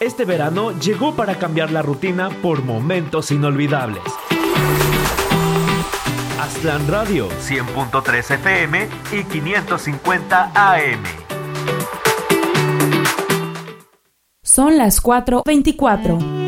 Este verano llegó para cambiar la rutina por momentos inolvidables. Aztlán Radio, 100.3 FM y 550 AM. Son las 4:24.